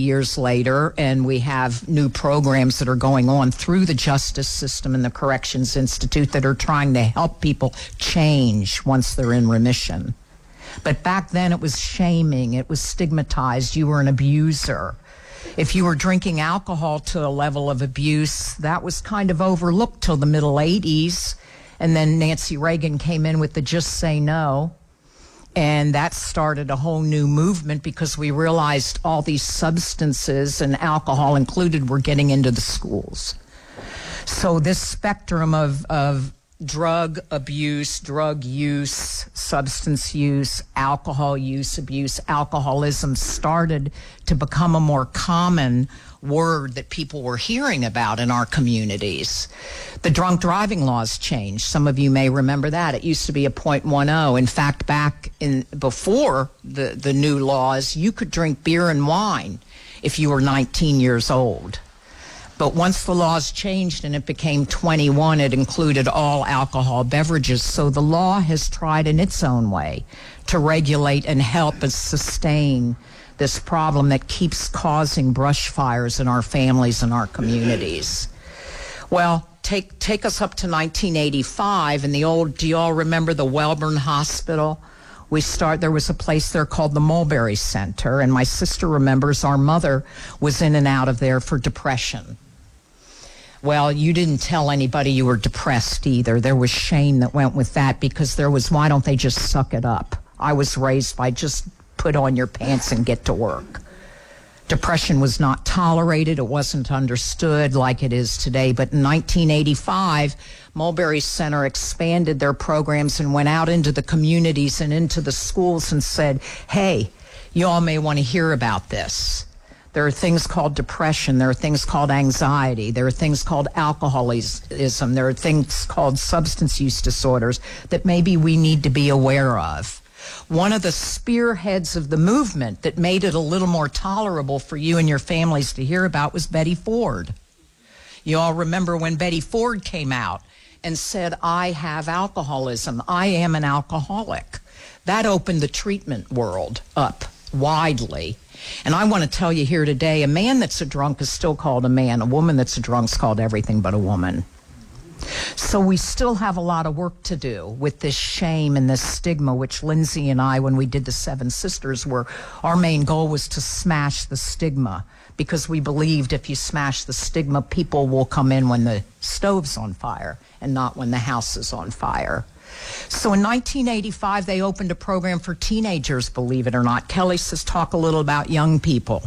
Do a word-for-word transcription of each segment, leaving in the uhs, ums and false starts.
years later, and we have new programs that are going on through the justice system and the Corrections Institute that are trying to help people change once they're in remission. But back then it was shaming, it was stigmatized, you were an abuser. If you were drinking alcohol to a level of abuse, that was kind of overlooked till the middle eighties. And then Nancy Reagan came in with the Just Say No. And that started a whole new movement because we realized all these substances, and alcohol included, were getting into the schools. So this spectrum of, of drug abuse, drug use, substance use, alcohol use, abuse, alcoholism started to become a more common word that people were hearing about in our communities. The drunk driving laws changed. Some of you may remember that. It used to be a point one oh. In fact, back in before the, the new laws, you could drink beer and wine if you were nineteen years old. But once the laws changed and it became twenty-one, it included all alcohol beverages. So the law has tried in its own way to regulate and help us sustain this problem that keeps causing brush fires in our families and our communities. Well, take take us up to nineteen eighty-five, and the old, do you all remember the Wellborn Hospital? We start, there was a place there called the Mulberry Center, and my sister remembers our mother was in and out of there for depression. Well, you didn't tell anybody you were depressed either. There was shame that went with that because there was, why don't they just suck it up? I was raised by just put on your pants and get to work. Depression was not tolerated. It wasn't understood like it is today. But in nineteen eighty-five, Mulberry Center expanded their programs and went out into the communities and into the schools and said, hey, you all may want to hear about this. There are things called depression. There are things called anxiety. There are things called alcoholism. There are things called substance use disorders that maybe we need to be aware of. One of the spearheads of the movement that made it a little more tolerable for you and your families to hear about was Betty Ford. You all remember when Betty Ford came out and said, I have alcoholism. I am an alcoholic. That opened the treatment world up widely. And I want to tell you here today, a man that's a drunk is still called a man. A woman that's a drunk is called everything but a woman. So we still have a lot of work to do with this shame and this stigma, which Lindsay and I, when we did the Seven Sisters, were, our main goal was to smash the stigma, because we believed if you smash the stigma, people will come in when the stove's on fire and not when the house is on fire. So in nineteen eighty-five, they opened a program for teenagers, believe it or not. Kelly says, talk a little about young people.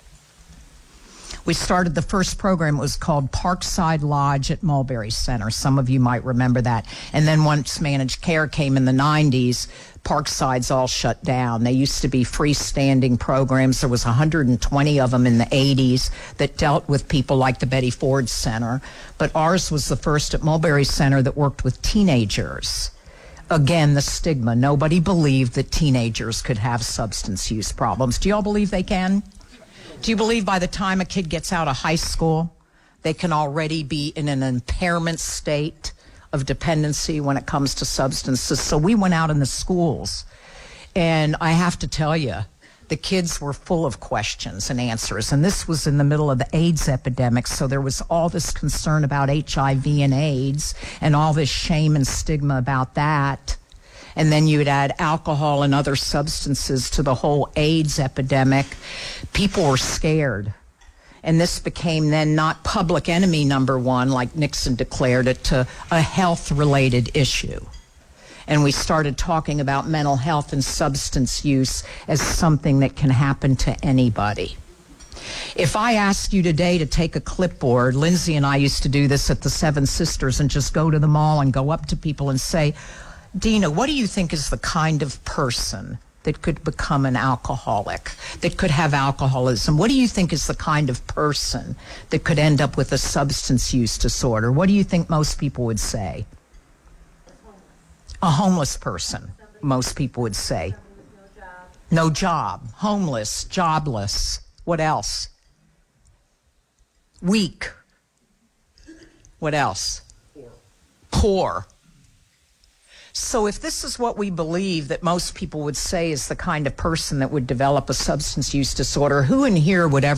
We started the first program. It was called Parkside Lodge at Mulberry Center. Some of you might remember that. And then once managed care came in the nineties, Parkside's all shut down. They used to be freestanding programs. There was one hundred twenty of them in the eighties that dealt with people like the Betty Ford Center. But ours was the first at Mulberry Center that worked with teenagers. Again, the stigma. Nobody believed that teenagers could have substance use problems. Do you all believe they can? Do you believe by the time a kid gets out of high school, they can already be in an impairment state of dependency when it comes to substances? So we went out in the schools, and I have to tell you, the kids were full of questions and answers. And this was in the middle of the AIDS epidemic, so there was all this concern about H I V and AIDS and all this shame and stigma about that. And then you'd add alcohol and other substances to the whole AIDS epidemic. People were scared. And this became then not public enemy number one, like Nixon declared it, to a health-related issue. And we started talking about mental health and substance use as something that can happen to anybody. If I ask you today to take a clipboard, Lindsay and I used to do this at the Seven Sisters, and just go to the mall and go up to people and say, Dina, what do you think is the kind of person that could become an alcoholic, that could have alcoholism? What do you think is the kind of person that could end up with a substance use disorder? What do you think most people would say? A homeless person, most people would say. No job, homeless, jobless. What else? Weak. What else? Poor. Poor. So if this is what we believe that most people would say is the kind of person that would develop a substance use disorder, who in here would ever